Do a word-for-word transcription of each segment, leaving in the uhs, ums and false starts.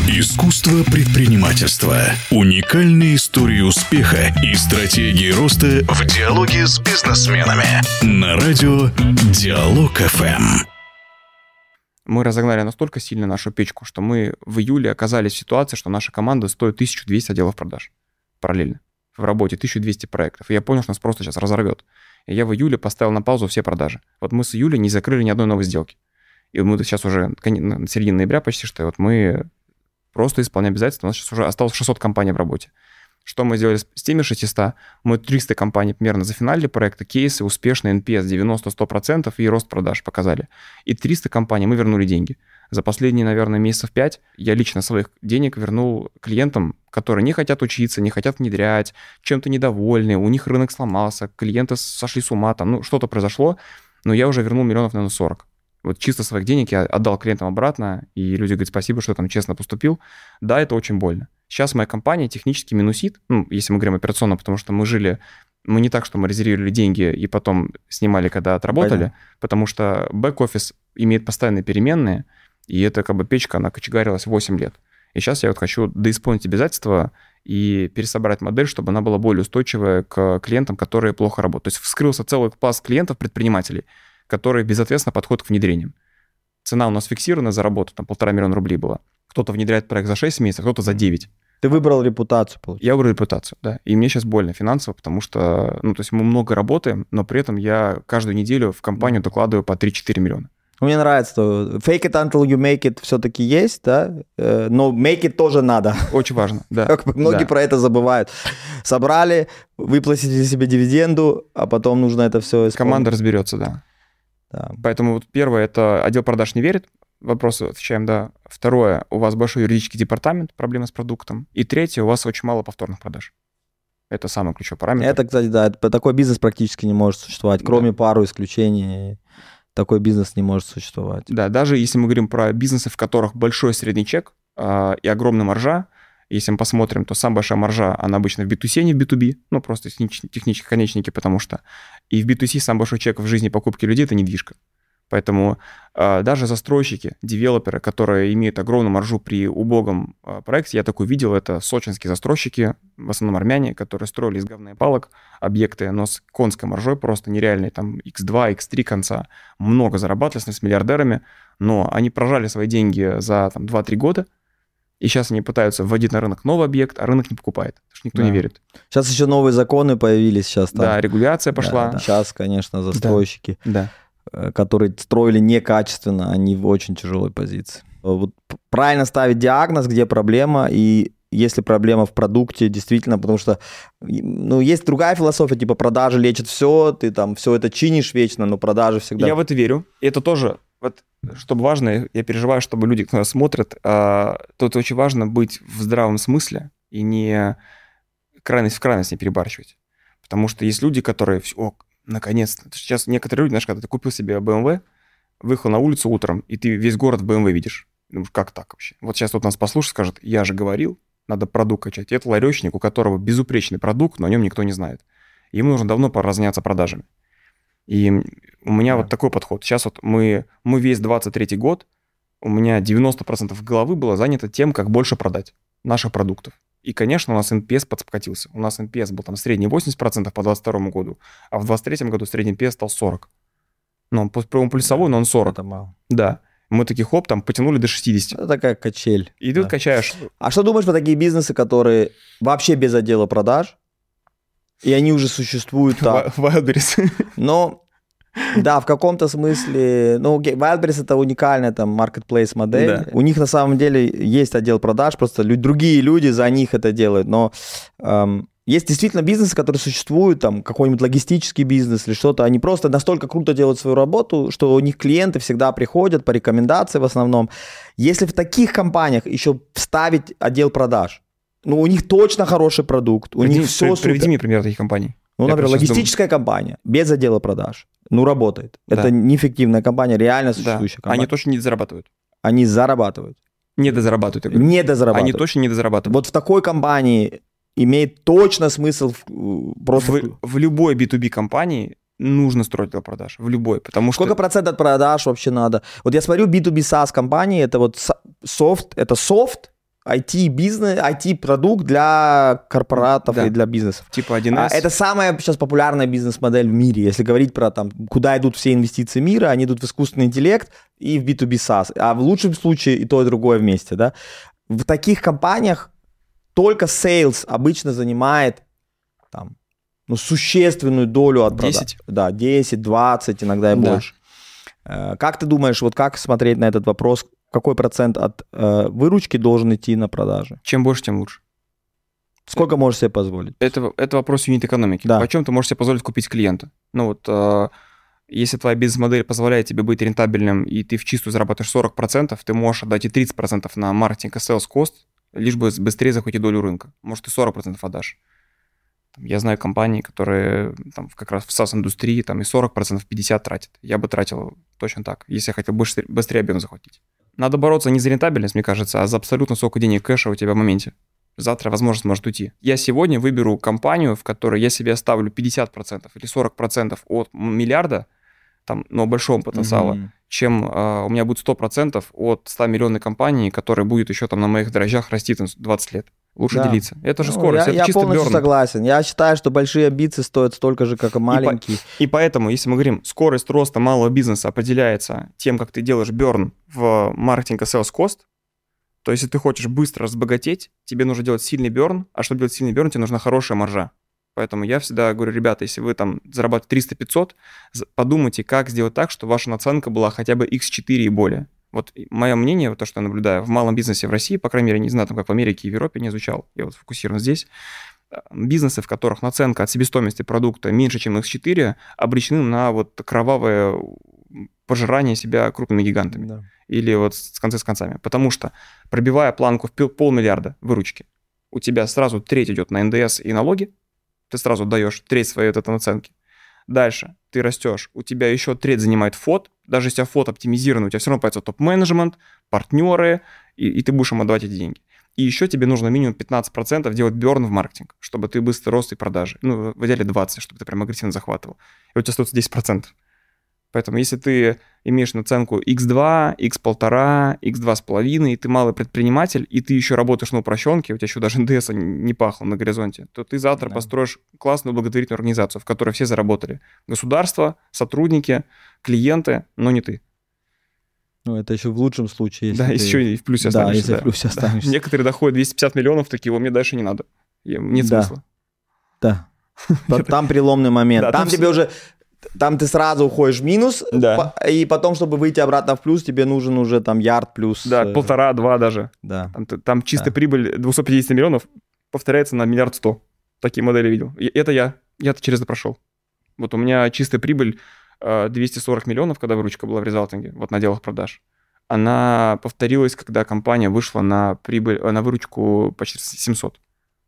Искусство предпринимательства. Уникальные истории успеха и стратегии роста в диалоге с бизнесменами. На радио Диалог эф эм. Мы разогнали настолько сильно нашу печку, что мы в июле оказались в ситуации, что наша команда стоит тысяча двести отделов продаж параллельно в работе, тысяча двести проектов. И я понял, что нас просто сейчас разорвет. И я в июле поставил на паузу все продажи. Вот мы с июля не закрыли ни одной новой сделки. И мы сейчас уже на середине ноября почти что, вот мы просто исполняем обязательства. У нас сейчас уже осталось шестьсот компаний в работе. Что мы сделали с теми шестьюстами? Мы триста компаний примерно зафиналили проекты, кейсы, успешные, эн пи эс девяносто-сто процентов и рост продаж показали. И триста компаний мы вернули деньги. За последние, наверное, месяцев пять я лично своих денег вернул клиентам, которые не хотят учиться, не хотят внедрять, чем-то недовольны, у них рынок сломался, клиенты сошли с ума, там, ну, что-то произошло, но я уже вернул миллионов, наверное, сорок. Вот чисто своих денег я отдал клиентам обратно, и люди говорят, спасибо, что там честно поступил. Да, это очень больно. Сейчас моя компания технически минусит, ну, если мы говорим операционно, потому что мы жили, мы не так, что мы резервировали деньги и потом снимали, когда отработали, Понятно. Потому что бэк-офис имеет постоянные переменные, и эта как бы печка, она кочегарилась восемь лет. И сейчас я вот хочу доисполнить обязательства и пересобрать модель, чтобы она была более устойчивая к клиентам, которые плохо работают. То есть вскрылся целый пласт клиентов, предпринимателей, которые безответственно подходят к внедрениям. Цена у нас фиксирована за работу, там полтора миллиона рублей была. Кто-то внедряет проект за шесть месяцев, кто-то за девять. Ты выбрал репутацию, получается? Я выбрал репутацию, да. И мне сейчас больно финансово, потому что, ну, то есть мы много работаем, но при этом я каждую неделю в компанию докладываю по три-четыре миллиона. Мне нравится, что fake it until you make it все-таки есть, да, но make it тоже надо. Очень важно, да. Как бы многие да. про это забывают. Собрали, выплатили себе дивиденду, а потом нужно это все исполнить. Команда разберется, да. да. Поэтому вот первое, это отдел продаж не верит. Вопросы отвечаем, да. Второе, у вас большой юридический департамент, проблема с продуктом. И третье, у вас очень мало повторных продаж. Это самый ключевой параметр. Это, кстати, да, это, такой бизнес практически не может существовать, кроме да. пару исключений. Такой бизнес не может существовать. Да, даже если мы говорим про бизнесы, в которых большой средний чек э, и огромная маржа, если мы посмотрим, то самая большая маржа, она обычно в би ту си, а не в би ту би, ну, просто технические конечники, потому что и в би ту си самый большой чек в жизни покупки людей – это недвижка. Поэтому э, даже застройщики, девелоперы, которые имеют огромную маржу при убогом э, проекте, я такой видел, это сочинские застройщики, в основном армяне, которые строили из говна и палок объекты, но с конской маржой просто нереальной, там икс два, икс три конца, много зарабатывали с миллиардерами, но они прожали свои деньги за там, два-три года, и сейчас они пытаются вводить на рынок новый объект, а рынок не покупает, потому что никто да. не верит. Сейчас еще новые законы появились. Сейчас, там. Да, регуляция пошла. Да, да. Сейчас, конечно, застройщики. Да. да. которые строили некачественно, они в очень тяжелой позиции. Вот правильно ставить диагноз, где проблема, и если проблема в продукте, действительно, потому что ну, есть другая философия, типа продажи лечат все, ты там все это чинишь вечно, но продажи всегда... Я в это верю. И это тоже, вот, что важно, я переживаю, чтобы люди, кто нас смотрят, а, тут очень важно быть в здравом смысле и не крайность в крайность не перебарщивать. Потому что есть люди, которые... О, наконец-то. Сейчас некоторые люди, знаешь, когда ты купил себе бэ эм вэ, выехал на улицу утром, и ты весь город в бэ эм вэ видишь. Думаешь, как так вообще? Вот сейчас вот нас послушает, скажет, я же говорил, надо продукт качать. И это ларечник, у которого безупречный продукт, но о нем никто не знает. Ему нужно давно пора разняться продажами. И у меня да. вот такой подход. Сейчас вот мы, мы весь двадцать третий год, у меня девяносто процентов головы было занято тем, как больше продать наших продуктов. И, конечно, у нас эн пи эс подскатился. У нас эн пи эс был там средний восемьдесят процентов по двадцать второму году, а в двадцать третьем году средний эн пи эс стал сорок. Ну, он плюсовой, но он сорок. Это мало. Да. Мы такие, хоп, там потянули до шестидесяти. Это такая качель. И ты да. качаешь. А что думаешь про такие бизнесы, которые вообще без отдела продаж, и они уже существуют так? Wildberries. Но... Да, в каком-то смысле, ну, Wildberries это уникальная там marketplace модель. Да. У них на самом деле есть отдел продаж, просто люди, другие люди за них это делают. Но эм, есть действительно бизнесы, которые существуют, там какой-нибудь логистический бизнес или что-то. Они просто настолько круто делают свою работу, что у них клиенты всегда приходят по рекомендации в основном. Если в таких компаниях еще вставить отдел продаж, ну, у них точно хороший продукт, у Приведи, них все супер. Приведи мне пример таких компаний. Ну, например, логистическая думаю. компания без отдела продаж. Ну, работает. Да. Это неэффективная компания, реально существующая да. компания. Они точно не дозарабатывают. Они зарабатывают. Не дозарабатывают, я говорю. Не дозарабатывают. Они точно не дозарабатывают. Вот в такой компании имеет точно смысл просто... В, в любой би ту би компании нужно строить отдел продаж. В любой, потому Сколько что... процентов от продаж вообще надо? Вот я смотрю би ту би SaaS компании, это вот софт, это софт, ай ти-бизнес, ай ти-продукт для корпоратов Да. и для бизнесов. Типа один эс. А, Это самая сейчас популярная бизнес-модель в мире. Если говорить про там, куда идут все инвестиции мира, они идут в искусственный интеллект и в би ту би SaaS. А в лучшем случае и то, и другое вместе. Да? В таких компаниях только sales обычно занимает там, ну, существенную долю от продаж. десять? Да, десять, двадцать, иногда и Да. больше. Э, Как ты думаешь, вот как смотреть на этот вопрос? Какой процент от э, выручки должен идти на продажи? Чем больше, тем лучше. Сколько можешь себе позволить? Это, это вопрос юнит-экономики. Да. Почем ты можешь себе позволить купить клиента? Ну вот, э, если твоя бизнес-модель позволяет тебе быть рентабельным, и ты в чистую зарабатываешь сорок процентов, ты можешь отдать и тридцать процентов на маркетинг и sales cost, лишь бы быстрее захватить долю рынка. Может, ты сорок процентов отдашь. Я знаю компании, которые там, как раз в SaaS-индустрии там, и сорок процентов, пятьдесят процентов тратят. Я бы тратил точно так, если я хотел быстрее, быстрее объем захватить. Надо бороться не за рентабельность, мне кажется, а за абсолютно сколько денег кэша у тебя в моменте. Завтра возможность может уйти. Я сегодня выберу компанию, в которой я себе оставлю пятьдесят процентов или сорок процентов от миллиарда, там, но большого потенциала, Мгм. чем э, у меня будет сто процентов от ста миллионной компании, которая будет еще там на моих дрожжах расти там, двадцать лет. Лучше Да. делиться. Это же Ну, скорость, Я, это я чисто полностью burn. согласен. Я считаю, что большие амбиции стоят столько же, как и маленькие. И поэтому, если мы говорим, скорость роста малого бизнеса определяется тем, как ты делаешь burn в маркетинг и sales cost, то если ты хочешь быстро разбогатеть, тебе нужно делать сильный burn, а чтобы делать сильный burn, тебе нужна хорошая маржа. Поэтому я всегда говорю, ребята, если вы там зарабатываете триста-пятьсот, подумайте, как сделать так, чтобы ваша наценка была хотя бы икс четыре и более. Вот мое мнение, вот то, что я наблюдаю в малом бизнесе в России, по крайней мере, не знаю, там, как в Америке и в Европе, не изучал, я вот фокусирован здесь, бизнесы, в которых наценка от себестоимости продукта меньше, чем икс четыре, обречены на вот кровавое пожирание себя крупными гигантами. Да. Или вот с конца с концами. Потому что, пробивая планку в пол- полмиллиарда выручки, у тебя сразу треть идет на эн дэ эс и налоги, ты сразу даешь треть своей от этой наценки. Дальше ты растешь, у тебя еще треть занимает фот, даже если у тебя фот оптимизированный, у тебя все равно появится топ-менеджмент, партнеры, и, и ты будешь им отдавать эти деньги. И еще тебе нужно минимум пятнадцать процентов делать бёрн в маркетинг, чтобы ты быстро рос и продажи. Ну, в идеале двадцать, чтобы ты прям агрессивно захватывал. И у тебя остается десять процентов. Поэтому если ты имеешь наценку икс два, икс один, икс два с половиной, и ты малый предприниматель, и ты еще работаешь на упрощенке, у тебя еще даже эн дэ эс не пахло на горизонте, то ты завтра Да. построишь классную благотворительную организацию, в которой все заработали. Государство, сотрудники, клиенты, но не ты. Ну, это еще в лучшем случае. Если Да, ты... еще и в плюсе Да, останешься. если в плюсе останешься. Некоторые доходят двести пятьдесят миллионов, такие, вот мне дальше не надо. Я- Нет Да. смысла. Да. Та- Там переломный момент. Да, Там там тебе всё- уже... Там ты сразу уходишь в минус, Да. по- и потом, чтобы выйти обратно в плюс, тебе нужен уже там ярд плюс. Да, э, полтора-два даже. Да. Там, там чистая Да. прибыль двести пятьдесят миллионов повторяется на миллиард сто. Такие модели видел. И это я. Я-то через это прошел. Вот у меня чистая прибыль э, двести сорок миллионов, когда выручка была в резалтинге, вот на делах продаж. Она повторилась, когда компания вышла на прибыль, э, на выручку почти семьсот.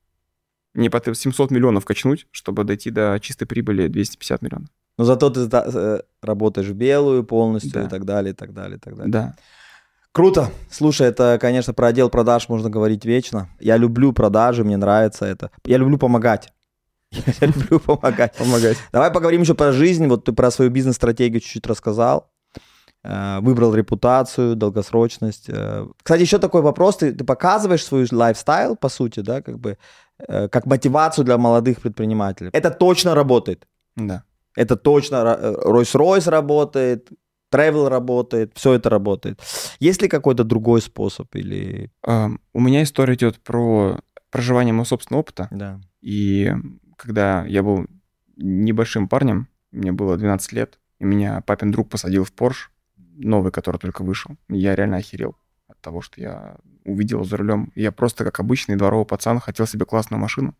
Мне потом семьсот миллионов качнуть, чтобы дойти до чистой прибыли двести пятьдесят миллионов. Но зато ты да, э, работаешь в белую полностью Да. и так далее, и так далее, и так далее. Да. Круто. Слушай, это, конечно, про отдел продаж можно говорить вечно. Я люблю продажи, мне нравится это. Я люблю помогать. Я люблю помогать. Помогать. Давай поговорим еще про жизнь. Вот ты про свою бизнес-стратегию чуть-чуть рассказал. Э, Выбрал репутацию, долгосрочность. Э, Кстати, еще такой вопрос. Ты, ты показываешь свой лайфстайл, по сути, да, как бы, э, как мотивацию для молодых предпринимателей. Это точно работает. Да. Это точно э, Rolls-Royce работает, Travel работает, все это работает. Есть ли какой-то другой способ или... Эм, У меня история идет про проживание моего собственного опыта. Да. И когда я был небольшим парнем, мне было двенадцать лет, и меня папин друг посадил в Porsche, новый, который только вышел. И я реально охерел от того, что я увидел за рулем. Я просто, как обычный дворовый пацан, хотел себе классную машину.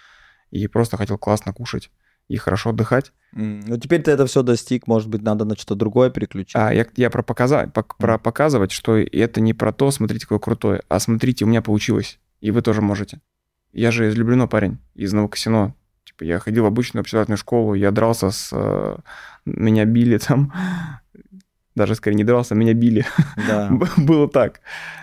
И просто хотел классно кушать и хорошо отдыхать. М, Ну, теперь ты это все достиг, может быть, надо на что-то другое переключить. А я, я про, показа- пок- про показывать, что это не про то, смотрите, какой крутой, а смотрите, у меня получилось, и вы тоже можете. Я же из Люблино парень, из Новокосино. Типа, я ходил в обычную общеобразовательную школу, я дрался с... э, меня били там. Даже, скорее, не дрался, меня били. Да. Было так.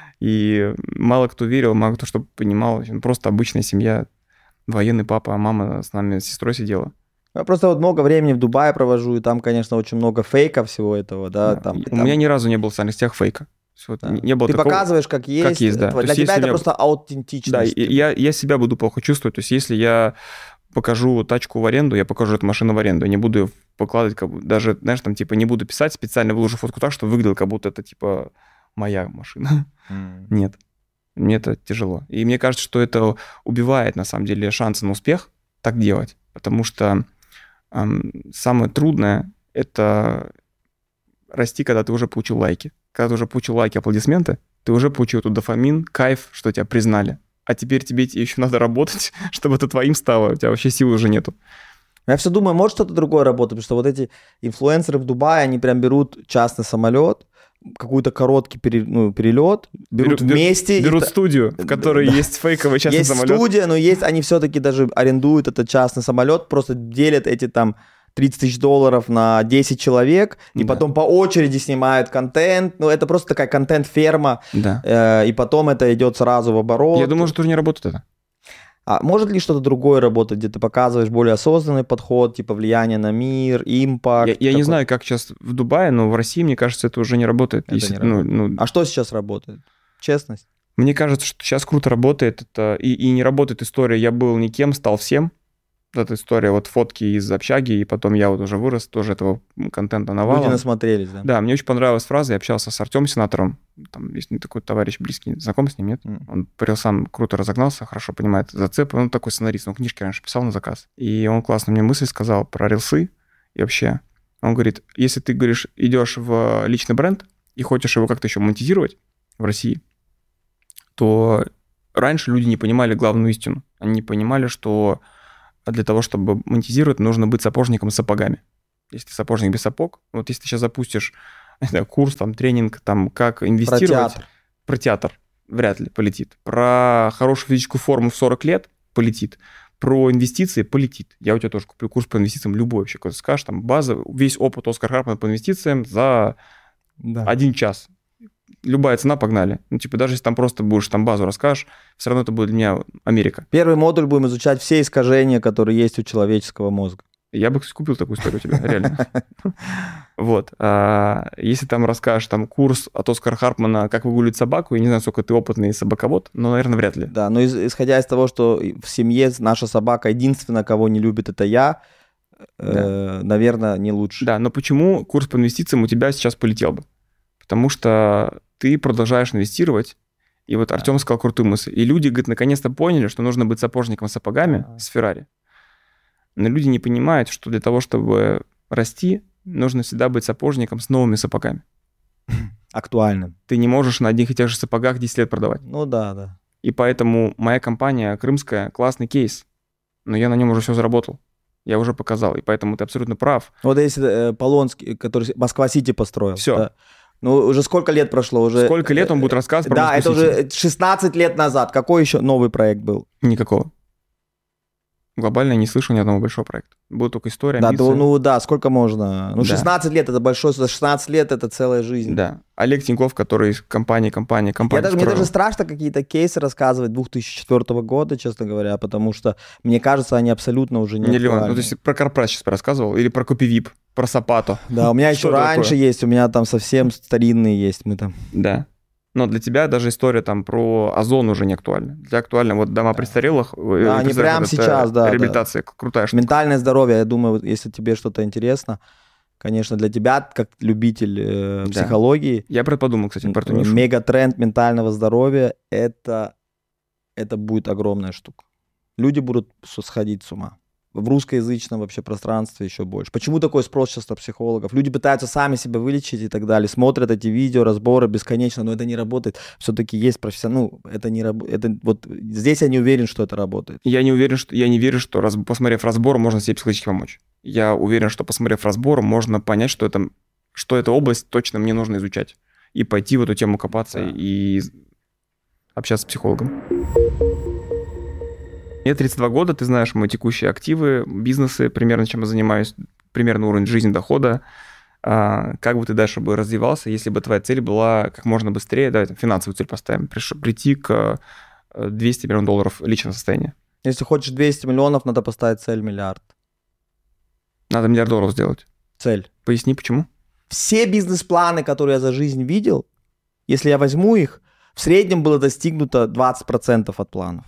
И мало кто верил, мало кто что понимал. Просто обычная семья, военный папа, а мама с нами, с сестрой сидела. Я просто вот много времени в Дубае провожу, и там, конечно, очень много фейка всего этого, да. Да. Там, И там- У меня ни разу не было в социальных сетях фейка. Вот да. не было Ты такого, показываешь, как есть. Как есть, да. Для есть, тебя это меня... просто аутентичность. Да, я, я себя буду плохо чувствовать. То есть если я покажу тачку в аренду, я покажу эту машину в аренду. Я не буду ее покладывать, как бы, даже, знаешь, там, типа, не буду писать, специально выложу фотку так, что выглядело, как будто это, типа, моя машина. Mm. Нет. Мне это тяжело. И мне кажется, что это убивает, на самом деле, шансы на успех так делать. Потому что эм, самое трудное — это расти, когда ты уже получил лайки. Когда ты уже получил лайки, аплодисменты, ты уже получил тут дофамин, кайф, что тебя признали. А теперь тебе еще надо работать, чтобы это твоим стало. У тебя вообще силы уже нету. Я все думаю, может что-то другое работать, потому что вот эти инфлюенсеры в Дубае, они прям берут частный самолет, какой-то короткий пере, ну, перелет, берут Беру, вместе. Берут и... студию, в которой да, есть фейковый частный есть самолет. Есть студия, но есть, они все-таки даже арендуют этот частный самолет, просто делят эти там тридцать тысяч долларов на десять человек, и да. потом по очереди снимают контент. Ну, это просто такая контент-ферма, да. э, и потом это идет сразу в оборот. Я думаю, что тоже не работает это. А может ли что-то другое работать, где ты показываешь более осознанный подход, типа влияние на мир, импакт? Я, я не знаю, как сейчас в Дубае, но в России, мне кажется, это уже не работает. Это если, не работает. Ну, ну... А что сейчас работает? Честность? Мне кажется, что сейчас круто работает. Это... И, и не работает история «я был никем, стал всем». Вот эта история, вот фотки из общаги, и потом я вот уже вырос, тоже этого контента навалом. Люди насмотрелись, да? Да, мне очень понравилась фраза, я общался с Артемом Сенатором, там есть такой товарищ близкий, знаком с ним, нет? Mm. Он говорил, сам круто разогнался, хорошо понимает зацепы, он такой сценарист, он книжки раньше писал на заказ. И он классно мне мысль сказал про рилсы и вообще. Он говорит, если ты, говоришь, идешь в личный бренд и хочешь его как-то еще монетизировать в России, то раньше люди не понимали главную истину. Они не понимали, что для того, чтобы монетизировать, нужно быть сапожником с сапогами. Если ты сапожник без сапог, вот если ты сейчас запустишь знаю, курс, там, тренинг, там, как инвестировать... Про театр. Про театр вряд ли полетит. Про хорошую физическую форму в сорок лет полетит. Про инвестиции полетит. Я у тебя тоже куплю курс по инвестициям любой вообще. Когда скажешь, там, база, весь опыт Оскар Харпмана по инвестициям за да. один час. Любая цена, погнали. Ну, типа, даже если там просто будешь там базу расскажешь, все равно это будет для меня Америка. Первый модуль будем изучать все искажения, которые есть у человеческого мозга. Я бы купил такую историю у тебя, реально. Вот. Если там расскажешь там курс от Оскара Харпмана, как выгуливать собаку, я не знаю, сколько ты опытный собаковод, но, наверное, вряд ли. Да, но исходя из того, что в семье наша собака единственная, кого не любит, это я, наверное, не лучше. Да, но почему курс по инвестициям у тебя сейчас полетел бы? Потому что ты продолжаешь инвестировать, и вот да. Артем сказал крутую мысль. И люди, говорит, наконец-то поняли, что нужно быть сапожником с сапогами, да. с Феррари. Но люди не понимают, что для того, чтобы расти, нужно всегда быть сапожником с новыми сапогами. Актуальным. Ты не можешь на одних и тех же сапогах десять лет продавать. Ну да, да. И поэтому моя компания крымская классный кейс, но я на нем уже все заработал. Я уже показал, и поэтому ты абсолютно прав. Вот если э, Полонский, который Москва-Сити построил. Все. Да. Ну, уже сколько лет прошло? Уже... Сколько лет он будет рассказывать про Да, Москву-Сити? это уже шестнадцать лет назад. Какой еще новый проект был? Никакого. Глобально я не слышал ни одного большого проекта. Была только история, да, амбиции. Да, ну да, сколько можно? Ну, шестнадцать да. лет это большой, за шестнадцать лет это целая жизнь. Да. Олег Тиньков, который из компании, компании, компании. Я даже, мне даже страшно какие-то кейсы рассказывать две тысячи четвёртого года, честно говоря, потому что, мне кажется, они абсолютно уже не актуальны. Ну, то есть про Корпрайс сейчас рассказывал, или про Копивип, про Сапато. Да, у меня еще раньше есть, у меня там совсем старинные есть, мы там... Да. Но для тебя даже история там про Озон уже не актуальна. Для тебя актуально вот дома да. престарелых. Да, они прямо сейчас, да. Реабилитация, да. крутая штука. Ментальное здоровье, я думаю, если тебе что-то интересно, конечно, для тебя, как любитель э, да. психологии... Я про это подумал, кстати, про эту нишу. Мегатренд ментального здоровья, это, это будет огромная штука. Люди будут сходить с ума. В русскоязычном вообще пространстве еще больше. Почему такой спрос сейчас на психологов? Люди пытаются сами себя вылечить и так далее, смотрят эти видео, разборы бесконечно, но это не работает. Все-таки есть профессионал, ну, это не работает. Вот здесь я не уверен, что это работает. Я не уверен, что я не верю, что раз, посмотрев разбор, можно себе психологически помочь. Я уверен, что посмотрев разбор, можно понять, что это, что эта область точно мне нужно изучать и пойти в эту тему копаться да. и общаться с психологом. Мне тридцать два года, ты знаешь мои текущие активы, бизнесы, примерно чем я занимаюсь, примерно уровень жизни, дохода. А, как бы ты дальше бы развивался, если бы твоя цель была как можно быстрее, давай там, финансовую цель поставим, приш, прийти к двести миллионов долларов личного состояния? Если хочешь двести миллионов, надо поставить цель миллиард. Надо миллиард долларов сделать. Цель. Поясни, почему? Все бизнес-планы, которые я за жизнь видел, Если я возьму их, в среднем было достигнуто двадцать процентов от планов.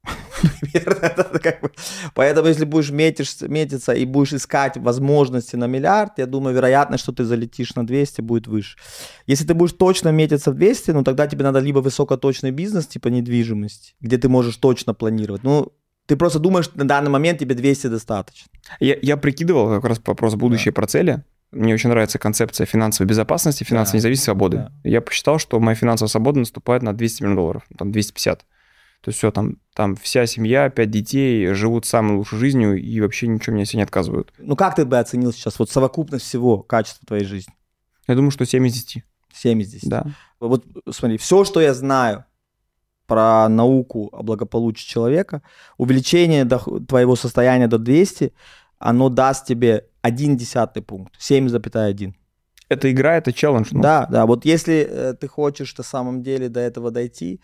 Поэтому, если будешь метишь, метиться и будешь искать возможности на миллиард, я думаю, вероятность, что ты залетишь на двести, будет выше. Если ты будешь точно метиться в двести, ну тогда тебе надо либо высокоточный бизнес, типа недвижимость, где ты можешь точно планировать. Ну, ты просто думаешь, на данный момент тебе двести достаточно. Я, я прикидывал как раз вопрос будущее да. про цели. Мне очень нравится концепция финансовой безопасности, финансовой да. независимости, свободы. Да. Я посчитал, что моя финансовая свобода наступает на двести миллионов долларов, там двести пятьдесят. То есть все, там, там вся семья, пять детей живут самой лучшей жизнью и вообще ничего мне себе не отказывают. Ну как ты бы оценил сейчас вот совокупность всего качества твоей жизни? Я думаю, что семь из десяти. семь из десяти? Да. Вот смотри, все, что я знаю про науку о благополучии человека, увеличение до, твоего состояния до двухсот, оно даст тебе один десятый пункт, семь целых один. Это игра, это челлендж. Ну. Да, да, вот если э, ты хочешь на самом деле до этого дойти...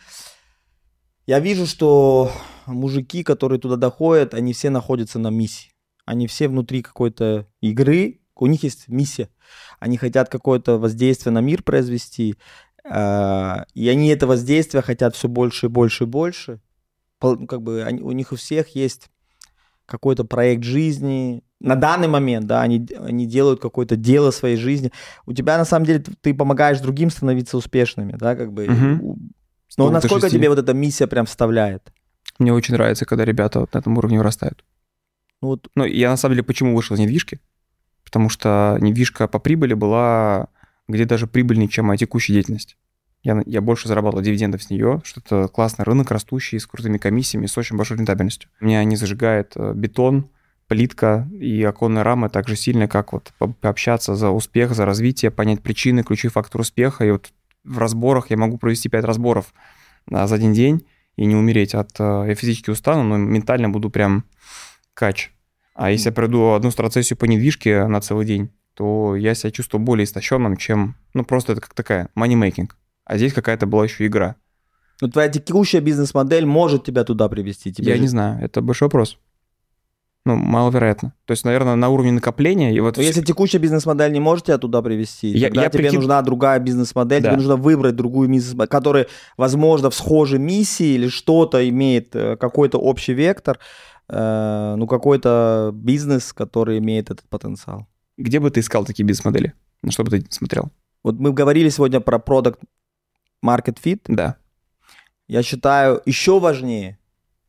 Я вижу, что мужики, которые туда доходят, они все находятся на миссии. Они все внутри какой-то игры, у них есть миссия. Они хотят какое-то воздействие на мир произвести, и они это воздействие хотят все больше и больше и больше. Как бы они, у них у всех есть какой-то проект жизни. На данный момент, да, они, они делают какое-то дело своей жизни. У тебя, на самом деле, ты помогаешь другим становиться успешными, да, как бы... Угу. Но насколько тебе вот эта миссия прям вставляет? Мне очень нравится, когда ребята вот на этом уровне вырастают. Ну, вот. Ну, я на самом деле почему вышел из недвижки? Потому что недвижка по прибыли была где даже прибыльнее, чем моя текущая деятельность. Я, я больше зарабатывал дивидендов с нее, что это классный рынок, растущий, с крутыми комиссиями, с очень большой рентабельностью. Меня не зажигает бетон, плитка и оконная рама так же сильно, как вот пообщаться за успех, за развитие, понять причины, ключевой фактор успеха. И вот в разборах я могу провести пять разборов а, за один день и не умереть от... Я физически устану, но ментально буду прям кач. А если я пройду одну страцессию по недвижке на целый день, то я себя чувствую более истощенным, чем... Ну, просто это как такая money-making. А здесь какая-то была еще игра. Ну, твоя текущая бизнес-модель может тебя туда привести? Тебе я же... не знаю, это большой вопрос. Ну, маловероятно. То есть, наверное, на уровне накопления... И вот... Но если текущая бизнес-модель не может тебя туда привести, я, тогда я тебе прикид... нужна другая бизнес-модель, да. Тебе нужно выбрать другую бизнес-модель, которая, возможно, в схожей миссии или что-то имеет какой-то общий вектор, э, ну, какой-то бизнес, который имеет этот потенциал. Где бы ты искал такие бизнес-модели? На что бы ты смотрел? Вот мы говорили сегодня про product market fit. Да. Я считаю, еще важнее,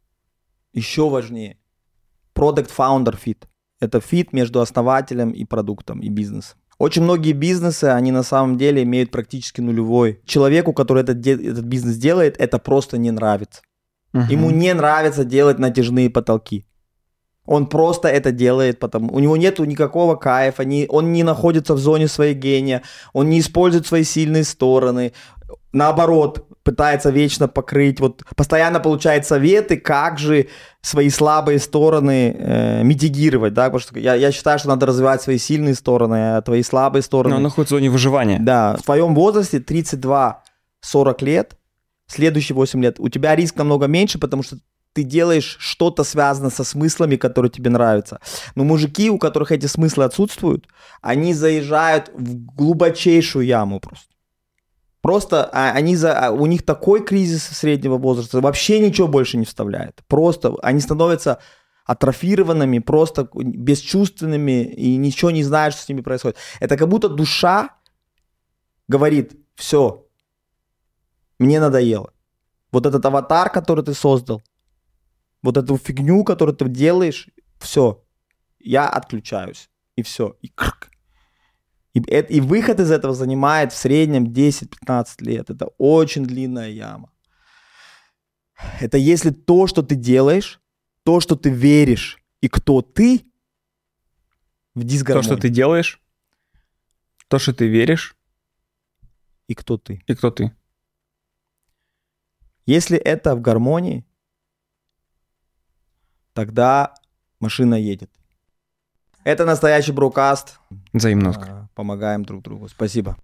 еще важнее, product founder fit. Это fit между основателем и продуктом, и бизнесом. Очень многие бизнесы, они на самом деле имеют практически нулевой. Человеку, который этот, этот бизнес делает, это просто не нравится. Uh-huh. Ему не нравится делать натяжные потолки. Он просто это делает, потому у него нету никакого кайфа, не, он не находится в зоне своей гения, он не использует свои сильные стороны. Наоборот, пытается вечно покрыть, вот постоянно получает советы, как же свои слабые стороны э, митигировать, да, потому что я, я считаю, что надо развивать свои сильные стороны, а твои слабые стороны... Но он находится в зоне выживания. Да, в твоем возрасте тридцать два сорок лет, следующие восемь лет, у тебя риск намного меньше, потому что ты делаешь что-то связанное со смыслами, которые тебе нравятся. Но мужики, у которых эти смыслы отсутствуют, они заезжают в глубочайшую яму просто. Просто они за, у них такой кризис среднего возраста, вообще ничего больше не вставляет. Просто они становятся атрофированными, просто бесчувственными и ничего не знают, что с ними происходит. Это как будто душа говорит: все, мне надоело. Вот этот аватар, который ты создал, вот эту фигню, которую ты делаешь, все, я отключаюсь. И все. И крк. И, и выход из этого занимает в среднем десять-пятнадцать лет. Это очень длинная яма. Это если то, что ты делаешь, то, что ты веришь, и кто ты, в дисгармонии. То, что ты делаешь, то, что ты веришь, и кто ты. И кто ты. Если это в гармонии, тогда машина едет. Это настоящий брокаст. Взаимно. Помогаем друг другу. Спасибо.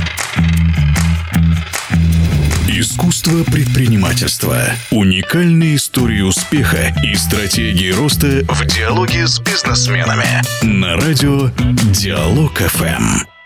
Искусство предпринимательства. Уникальные истории успеха и стратегии роста в диалоге с бизнесменами. На радио Диалог эф эм.